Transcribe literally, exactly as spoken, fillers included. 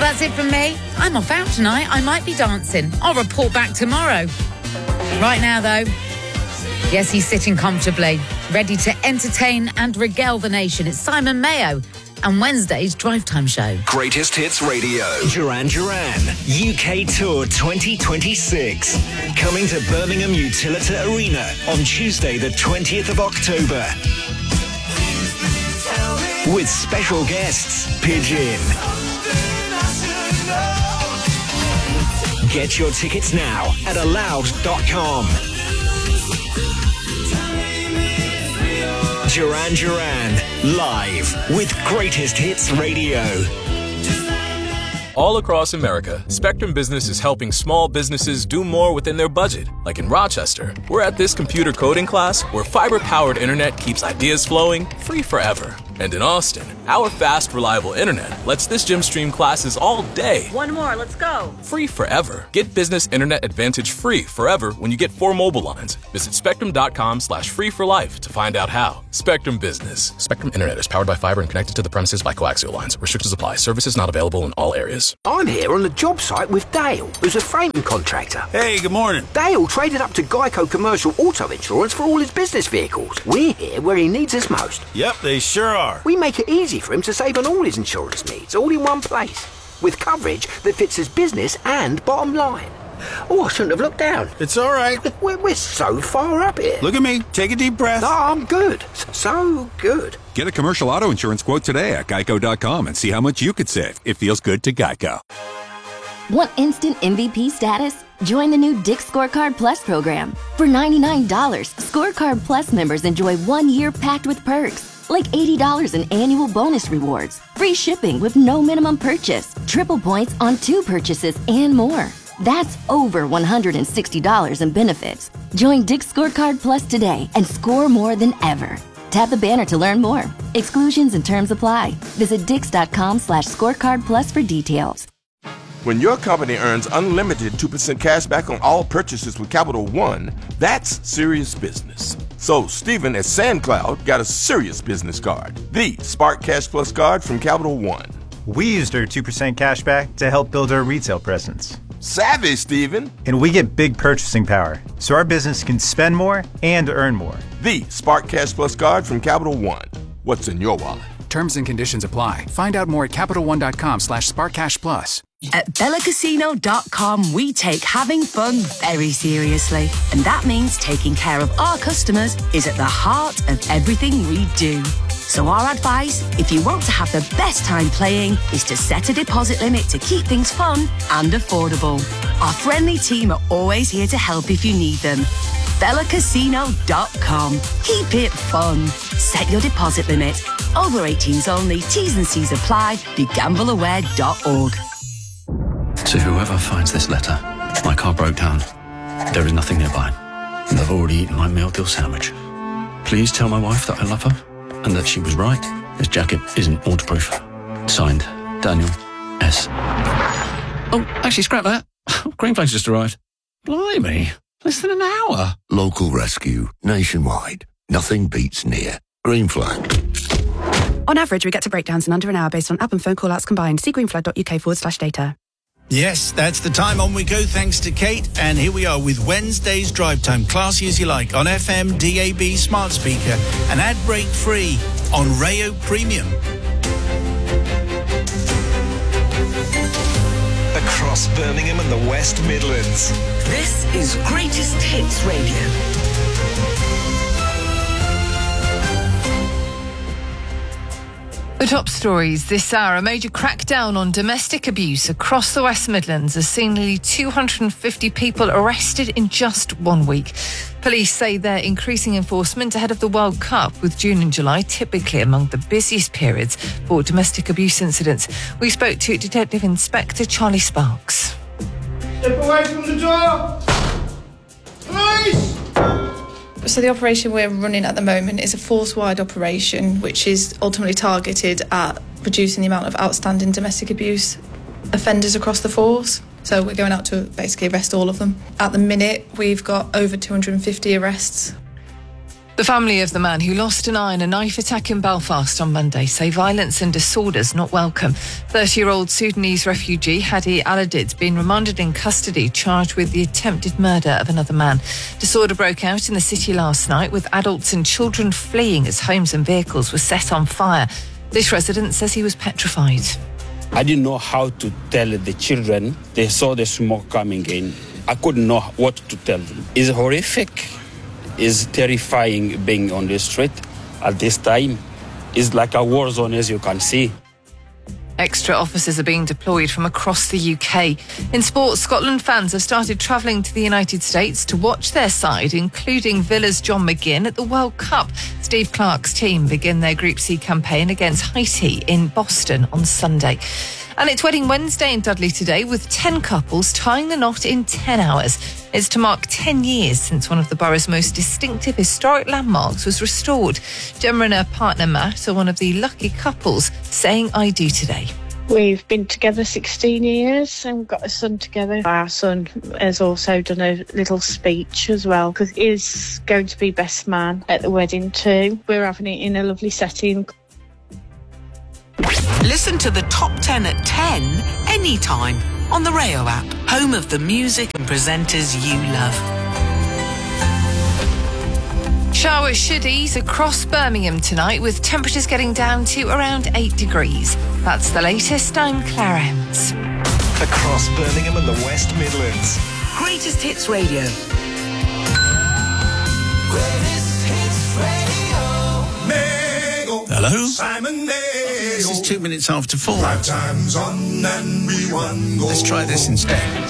that's it from me. I'm off out tonight. I might be dancing. I'll report back tomorrow. Right now, though, yes, he's sitting comfortably, ready to entertain and regale the nation. It's Simon Mayo and Wednesday's Drive Time Show. Greatest Hits Radio. Duran Duran, U K Tour twenty twenty-six. Coming to Birmingham Utilita Arena on Tuesday, the twentieth of October. With special guests, Pigeon. Get your tickets now at aloud dot com. Duran Duran, live with Greatest Hits Radio. All across America, Spectrum Business is helping small businesses do more within their budget. Like in Rochester, we're at this computer coding class where fiber-powered internet keeps ideas flowing free forever. And in Austin, our fast, reliable internet lets this gym stream classes all day. One more, let's go. Free forever. Get Business Internet Advantage free forever when you get four mobile lines. Visit spectrum.com slash free for life to find out how. Spectrum Business. Spectrum Internet is powered by fiber and connected to the premises by coaxial lines. Restrictions apply. Services not available in all areas. I'm here on the job site with Dale, who's a framing contractor. Hey, good morning. Dale traded up to Geico Commercial Auto Insurance for all his business vehicles. We're here where he needs us most. Yep, they sure are. We make it easy for him to save on all his insurance needs, all in one place, with coverage that fits his business and bottom line. Oh, I shouldn't have looked down. It's all right. We're, we're so far up here. Look at me. Take a deep breath. No, I'm good. So good. Get a commercial auto insurance quote today at geico dot com and see how much you could save. It feels good to Geico. Want instant M V P status? Join the new Dick's Scorecard Plus program. For ninety-nine dollars, Scorecard Plus members enjoy one year packed with perks, like eighty dollars in annual bonus rewards, free shipping with no minimum purchase, triple points on two purchases, and more. That's over one hundred sixty dollars in benefits. Join Dick's Scorecard Plus today and score more than ever. Tap the banner to learn more. Exclusions and terms apply. Visit dix.com slash scorecard plus for details. When your company earns unlimited two percent cash back on all purchases with Capital One, that's serious business. So Stephen at SandCloud got a serious business card, the Spark Cash Plus card from Capital One. We used our two percent cash back to help build our retail presence. Savvy, Stephen. And we get big purchasing power, so our business can spend more and earn more. The Spark Cash Plus card from Capital One. What's in your wallet? Terms and conditions apply. Find out more at capital one dot com slash spark cash plus. At Bella Casino dot com, we take having fun very seriously. And that means taking care of our customers is at the heart of everything we do. So our advice, if you want to have the best time playing, is to set a deposit limit to keep things fun and affordable. Our friendly team are always here to help if you need them. Bella Casino dot com. Keep it fun. Set your deposit limit. Over eighteens only. T's and C's apply. Be gamble aware dot org. To whoever finds this letter, my car broke down. There is nothing nearby, and I've already eaten my meal deal sandwich. Please tell my wife that I love her and that she was right. This jacket isn't waterproof. Signed, Daniel S. Oh, actually, scrap that. Green Flag's just arrived. Blimey, less than an hour. Local rescue, nationwide. Nothing beats near. Green Flag. On average, we get to breakdowns in under an hour based on app and phone call-outs combined. See greenflag.uk forward slash data. Yes, that's the time. On we go, thanks to Kate. And here we are with Wednesday's Drive Time. Classy as you like, on F M, D A B, smart speaker, and ad break free on Rayo Premium. Across Birmingham and the West Midlands. This is Greatest Hits Radio. The top stories this hour. A major crackdown on domestic abuse across the West Midlands has seen nearly two hundred fifty people arrested in just one week. Police say they're increasing enforcement ahead of the World Cup, with June and July typically among the busiest periods for domestic abuse incidents. We spoke to Detective Inspector Charlie Sparks. Step away from the door! Police! So the operation we're running at the moment is a force-wide operation, which is ultimately targeted at reducing the amount of outstanding domestic abuse offenders across the force. So we're going out to basically arrest all of them. At the minute, we've got over two hundred fifty arrests. The family of the man who lost an eye in a knife attack in Belfast on Monday say violence and disorders not welcome. thirty-year-old Sudanese refugee Hadi Aladid's been remanded in custody, charged with the attempted murder of another man. Disorder broke out in the city last night, with adults and children fleeing as homes and vehicles were set on fire. This resident says he was petrified. I didn't know how to tell the children. They saw the smoke coming in. I couldn't know what to tell them. It's horrific. It's terrifying being on the street at this time. It's like a war zone, as you can see. Extra officers are being deployed from across the U K. In sports, Scotland fans have started travelling to the United States to watch their side, including Villa's John McGinn, at the World Cup. Steve Clarke's team begin their Group C campaign against Haiti in Boston on Sunday. And it's Wedding Wednesday in Dudley today, with ten couples tying the knot in ten hours. It's to mark ten years since one of the borough's most distinctive historic landmarks was restored. Gemma and her partner Matt are one of the lucky couples saying I do today. We've been together sixteen years and we've got a son together. Our son has also done a little speech as well, because he's going to be best man at the wedding too. We're having it in a lovely setting. Listen to the top ten at ten anytime on the Rayo app, home of the music and presenters you love. Showers should ease across Birmingham tonight, with temperatures getting down to around eight degrees. That's the latest. I'm Claire Ems. Across Birmingham and the West Midlands. Greatest Hits Radio. Greatest Hits Radio. Hello? Simon This is two minutes after four. Five times on and we won. Let's try this instead.